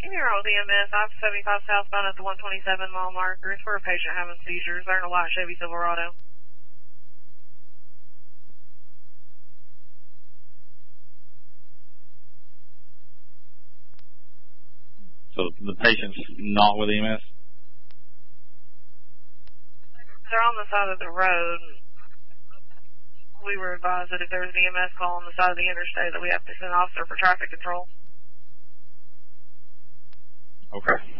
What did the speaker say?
you're on with EMS. I'm 75 southbound at the 127 mile marker. It's for a patient having seizures. They're in a white Chevy Silverado. So the patient's not with EMS? They're on the side of the road. We were advised that if there was an EMS call on the side of the interstate that we have to send an officer for traffic control. Okay.